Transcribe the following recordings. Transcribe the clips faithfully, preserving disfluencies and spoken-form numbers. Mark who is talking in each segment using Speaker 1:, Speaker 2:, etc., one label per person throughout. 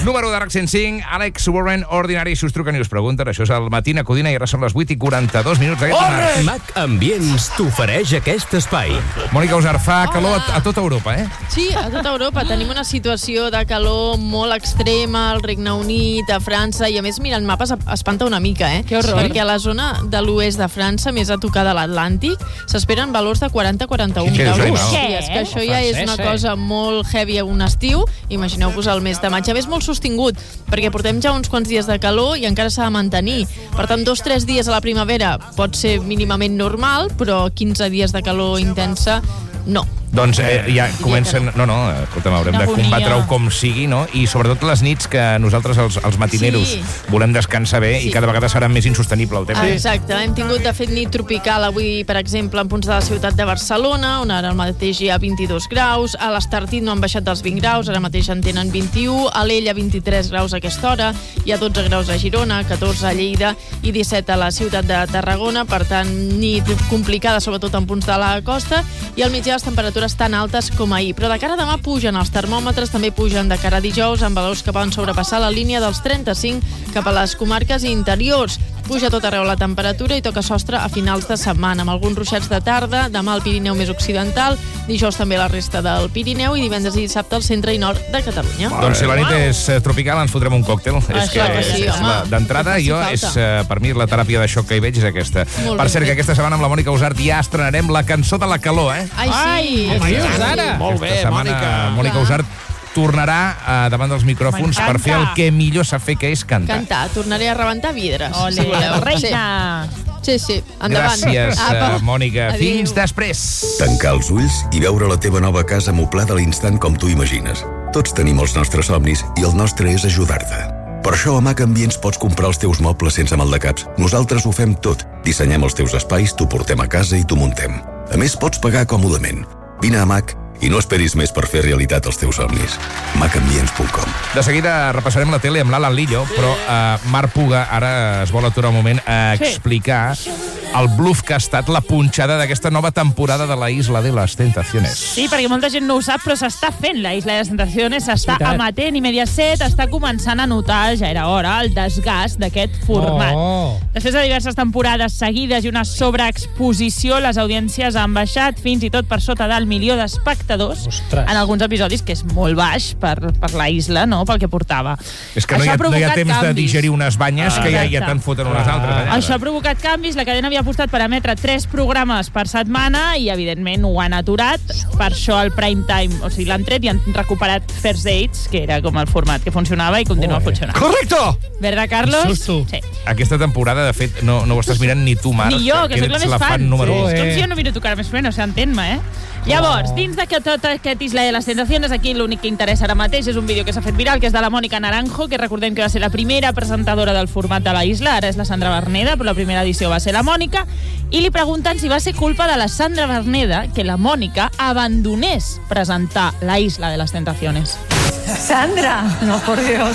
Speaker 1: Número de RAC cent cinc, Alex Warren, Ordinari, si us truquen i us pregunten. Això és el Matina Codina i ara són les vuit i quaranta-dos minuts.
Speaker 2: Mac Ambients t'ofereix aquest espai.
Speaker 1: Mònica Usart, fa calor a, a tota Europa, eh?
Speaker 3: Sí, a tota Europa. Tenim una situació de calor molt extrema al Regne Unit, a França, i a més, mirant mapes, espanta una mica, eh?
Speaker 4: Que horror.
Speaker 3: Perquè a la zona de l'oest de França, més a tocar de l'Atlàntic, s'esperen valors de quaranta a quaranta-un
Speaker 1: Què
Speaker 3: graus.
Speaker 1: dius, no?
Speaker 3: Sí, és que això ja és una cosa molt heavy a un estiu. Imagineu-vos el mes de maig. A més, molt sostingut, perquè portem ja uns quants dies de calor i encara s'ha de mantenir. Per tant, dos o tres dies a la primavera pot ser mínimament normal, però quinze dies de calor intensa, no.
Speaker 1: Doncs eh, ja comencen... No, no, escolta'm, haurem de combatre-ho com sigui, no? I sobretot les nits que nosaltres, els, els matineros,
Speaker 3: Sí.
Speaker 1: volem descansar bé
Speaker 3: Sí.
Speaker 1: i cada vegada serà més insostenible el temps.
Speaker 3: Exacte, hem tingut de fet nit tropical avui, per exemple, en punts de la ciutat de Barcelona, on ara mateix hi ha vint-i-dos graus, a l'Estartit no han baixat dels vint graus, ara mateix en tenen vint-i-u, a l'Ella vint-i-tres graus a aquesta hora, hi ha dotze graus a Girona, catorze a Lleida i disset a la ciutat de Tarragona, per tant, nit complicada, sobretot en punts de la costa, i al migdia les temperatures tan altes com ahir. Però de cara a demà pugen els termòmetres, també pugen de cara a dijous, amb valors que poden sobrepassar la línia dels trenta-cinc cap a les comarques interiors. Puja tot arreu la temperatura i toca sostre a finals de setmana, amb alguns ruixats de tarda, demà al Pirineu més occidental, dijous també la resta del Pirineu i divendres i dissabte al centre i nord de Catalunya.
Speaker 1: Doncs si la nit és tropical ens fotrem un còctel. És que,
Speaker 3: que sí,
Speaker 1: és
Speaker 3: home.
Speaker 1: la- d'entrada, jo, és, eh, per mi, la teràpia de xoc que hi veig és aquesta.
Speaker 3: Molt
Speaker 1: Per
Speaker 3: ben
Speaker 1: cert,
Speaker 3: fet.
Speaker 1: que aquesta setmana amb la Mònica Usart ja estrenarem la cançó de la calor, eh?
Speaker 3: Ai, sí!
Speaker 4: Ai,
Speaker 3: sí,
Speaker 4: dius
Speaker 3: sí.
Speaker 4: ara? Molt bé,
Speaker 1: Aquesta setmana
Speaker 4: Mònica.
Speaker 1: Mònica
Speaker 3: Clar.
Speaker 1: Usart tornarà eh, davant dels micròfons per fer el que millor sap fer, que és cantar.
Speaker 3: Cantar, tornaré a rebentar vidres,
Speaker 4: Ole,
Speaker 3: si voleu.
Speaker 4: reina!
Speaker 3: Sí, sí, sí. Endavant.
Speaker 1: Gràcies,
Speaker 3: Apa.
Speaker 1: eh, Mònica.
Speaker 3: Adéu.
Speaker 1: Fins després.
Speaker 5: Tancar els ulls i veure la teva nova casa amoblada a l'instant com tu imagines. Tots tenim els nostres somnis i el nostre és ajudar-te. Per això a Mac Ambients pots comprar els teus mobles sense maldecaps. Nosaltres ho fem tot. Dissenyem els teus espais, t'ho portem a casa i t'ho muntem. A més, pots pagar còmodament. Vine a Mac i no esperis més per fer realitat els teus somnis. mac ambients punt com.
Speaker 1: De seguida repassarem la tele amb l'Alan Lillo, però eh, Marc Puga ara es vol aturar un moment a explicar el bluff que ha estat la punxada d'aquesta nova temporada de la Isla de les Tentaciones.
Speaker 6: Sí, perquè molta gent no ho sap, però s'està fent la Isla de les Tentaciones, s'està
Speaker 4: Veritat.
Speaker 6: emetent i Mediaset està començant a notar, ja era hora, el desgast d'aquest format.
Speaker 4: Oh.
Speaker 6: Després de diverses temporades seguides i una sobreexposició, les audiències han baixat fins i tot per sota del milió d'espectadors
Speaker 4: Ostres.
Speaker 6: en alguns episodis, que és molt baix per, per la Isla, no?, pel que portava.
Speaker 1: És que no hi ha, no hi ha temps de digerir unes banyes
Speaker 6: Ah,
Speaker 1: que ja, ja
Speaker 6: exacte.
Speaker 1: te'n foten unes altres. Allà.
Speaker 6: Això ha provocat canvis, la cadena havia apostat per emetre tres programes per setmana i, evidentment, ho han aturat. Per això el prime time, o sigui, l'han tret i han recuperat First Dates, que era com el format que funcionava i continua
Speaker 4: Molt bé.
Speaker 6: funcionant.
Speaker 4: Correcto!
Speaker 6: Verdad, Carlos?
Speaker 4: Que susto.
Speaker 6: Sí.
Speaker 1: Aquesta temporada, de fet, no, no ho estàs mirant ni tu, Marc.
Speaker 6: Ni jo, que soc la
Speaker 1: ets
Speaker 6: més fan.
Speaker 1: número
Speaker 6: Sí,
Speaker 1: un.
Speaker 6: és com
Speaker 4: Eh.
Speaker 6: si jo no miro tu cara més frena, o sigui, entén-me, eh? Llavors, dins de que tot aquest Isla de les Tentaciones, aquí l'únic que interessa ara mateix és un vídeo que s'ha fet viral, que és de la Mònica Naranjo, que recordem que va ser la primera presentadora del format de la Isla, ara és la Sandra Berneda, però la primera edició va ser la Mònica, i li pregunten si va ser culpa de la Sandra Berneda que la Mònica abandonés presentar la Isla de les Tentaciones.
Speaker 7: Sandra, no, por Dios.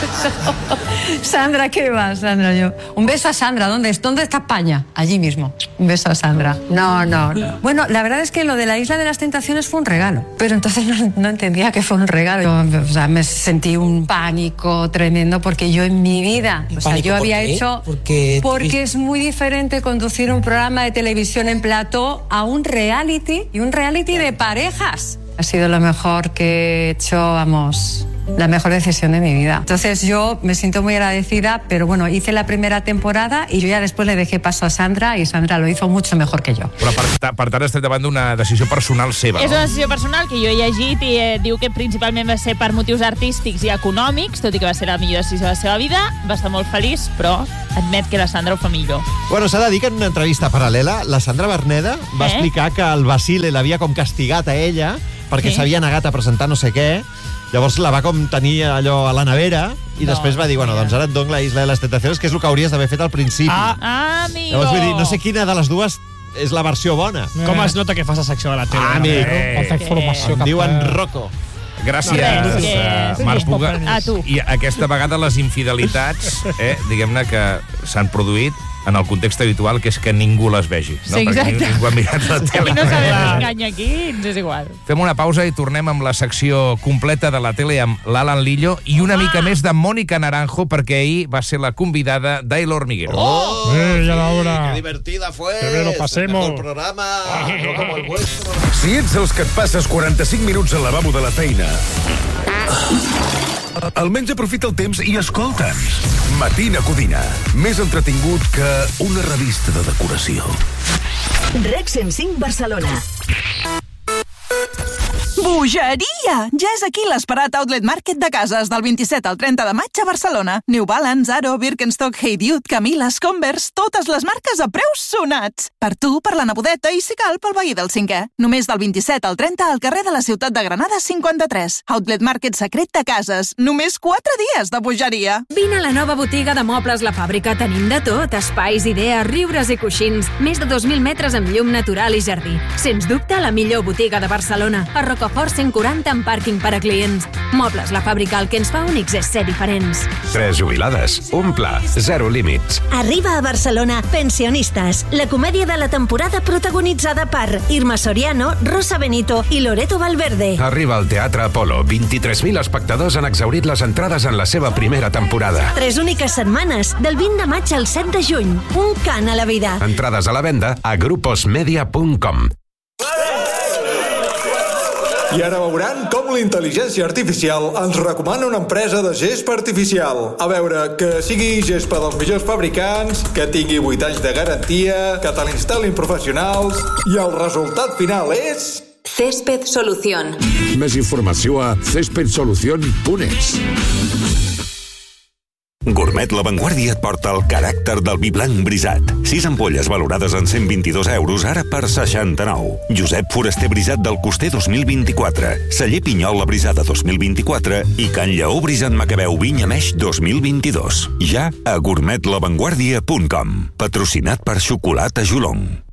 Speaker 7: Sandra, ¿qué va, Sandra? Yo. Un beso a Sandra. ¿Dónde, es? ¿Dónde está España? Allí mismo. Un beso a Sandra. No, no, no. Bueno, la verdad es que lo de la Isla de las Tentaciones fue un regalo. Pero entonces no, no entendía que fue un regalo. Yo, o sea, me sentí un pánico tremendo porque yo en mi vida, o sea, yo había hecho...
Speaker 8: Porque,
Speaker 7: Porque es muy diferente conducir un programa de televisión en plató a un reality, y un reality de parejas. Ha sido lo mejor que he hecho, vamos, la mejor decisión de mi vida. Entonces yo me siento muy agradecida, pero bueno, hice la primera temporada y yo ya después le dejé paso a Sandra y Sandra lo hizo mucho mejor que yo.
Speaker 1: Però per, ta- per tant estem davant d'una decisió personal seva,
Speaker 6: És
Speaker 1: no?
Speaker 6: una decisió personal que jo he llegit i eh, diu que principalment va ser per motius artístics i econòmics, tot i que va ser la millor decisió de la seva vida. Va estar molt feliç, però admet que la Sandra ho fa millor.
Speaker 9: Bueno, s'ha de dir que en una entrevista paral·lela, la Sandra Berneda va
Speaker 6: Eh?
Speaker 9: explicar que el Basile l'havia com castigat a ella perquè
Speaker 6: Sí.
Speaker 9: s'havia negat a presentar no sé què. Llavors la va com tenir allò a la nevera i
Speaker 6: No,
Speaker 9: després va dir, bueno,
Speaker 6: mira.
Speaker 9: doncs ara et dono la Isla de les Tentaciones, que és el que hauries d'haver fet al principi.
Speaker 6: Ah, amigo!
Speaker 9: Llavors vull dir, no sé quina de les dues és la versió bona.
Speaker 4: Com es nota que fas a secció de la tele?
Speaker 9: Ah,
Speaker 4: no?
Speaker 9: amic.
Speaker 4: Falta informació.
Speaker 9: Em
Speaker 4: cap
Speaker 9: diuen
Speaker 4: a-
Speaker 9: Rocco.
Speaker 1: Gràcies,
Speaker 6: No, res,
Speaker 1: eh,
Speaker 6: que-
Speaker 1: Marc Puga.
Speaker 6: A tu.
Speaker 1: I aquesta vegada les infidelitats, eh, diguem-ne que s'han produït en el context habitual, que és que ningú les vegi. No?
Speaker 6: Sí, exacte.
Speaker 1: Perquè ningú ha mirat la tele.
Speaker 6: Aquí no sabem qui enganya aquí, ens és igual.
Speaker 1: Fem una pausa i tornem amb la secció completa de la tele amb l'Alan Lillo i una ah. mica més de Mónica Naranjo, perquè ahir va ser la convidada d'El Hormiguero.
Speaker 4: ¡Oh! ¡Eh, ya la hora!
Speaker 9: ¡Qué divertida fue!
Speaker 4: ¡Que bien lo pasemos!
Speaker 9: El programa, no como el vuestro.
Speaker 5: Si ets dels que et passes quaranta-cinc minuts al lavabo de la feina, almenys aprofita el temps i escolta'ns. Matina Codina, més entretingut que una revista de decoració.
Speaker 8: Rec cent cinc Barcelona.
Speaker 10: Bogeria! Ja és aquí l'esperat Outlet Market de cases del vint-i-set al trenta de maig a Barcelona. New Balance, Zara, Birkenstock, Hey Dude, Camila, Converse, totes les marques a preus sonats. Per tu, per la nebodeta i, si cal, pel veí del cinquè. Només del vint-i-set al trenta al carrer de la Ciutat de Granada cinquanta-tres. Outlet Market secret de cases. Només quatre dies de bogeria.
Speaker 8: Vine a la nova botiga de mobles La Fàbrica. Tenim de tot. Espais, idees, riures i coixins. Més de dos mil metres amb llum natural i jardí. Sens dubte, la millor botiga de Barcelona. A Rocafort cent quaranta amb pàrquing per a clients. Mobles La Fàbrica, el que ens fa únics és ser diferents.
Speaker 2: Tres jubilades, un pla, zero límits.
Speaker 11: Arriba a Barcelona Pensionistes, la comèdia de la temporada protagonitzada per Irma Soriano, Rosa Benito i Loreto Valverde.
Speaker 2: Arriba al Teatre Apolo. vint-i-tres mil espectadors han exhaurit les entrades en la seva primera temporada.
Speaker 11: Tres úniques setmanes, del vint de maig al set de juny. Un cant a la vida.
Speaker 2: Entrades a la venda a gruposmedia punt com.
Speaker 12: I ara veuran com la intel·ligència artificial ens recomana una empresa de gespa artificial. A veure, que sigui gespa dels millors fabricants, que tingui vuit anys de garantia, que te l'instal·lin professionals, i el resultat final és...
Speaker 13: Césped Solución.
Speaker 14: Més informació a césped solución punt es.
Speaker 15: Gourmet La Vanguardia et porta el caràcter del vi blanc brisat. Sis ampolles valorades en cent vint-i-dos euros, ara per seixanta-nou. Josep Foraster Brisat del Coster dos mil vint-i-quatre. Celler Pinyola Brisada dos mil vint-i-quatre i Can Lleó Brisat Macabeu Vinya Meix dos mil vint-i-dos. Ja a gourmet la vanguardia punt com. Patrocinat per Xocolata Jolong.